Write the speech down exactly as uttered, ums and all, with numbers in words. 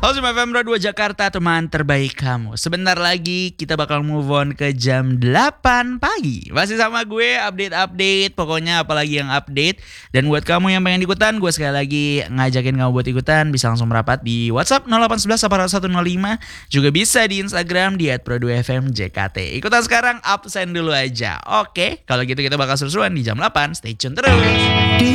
Halo F M dua Jakarta, teman terbaik kamu. Sebentar lagi kita bakal move on ke jam delapan pagi. Masih sama gue, update-update, pokoknya apalagi yang update. Dan buat kamu yang pengen ikutan, gue sekali lagi ngajakin kamu buat ikutan. Bisa langsung merapat di WhatsApp nol delapan satu satu delapan satu nol lima. Juga bisa di Instagram di at pro dua f m j k t. Ikutan sekarang, absen dulu aja. Oke, kalau gitu kita bakal seru-seruan di jam delapan. Stay tune terus.